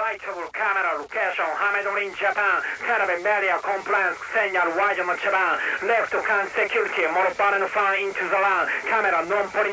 Unlightable camera location Hamedon in Japan Cannabis media compliance segnal wide on Japan left can security more panel fan into the land camera non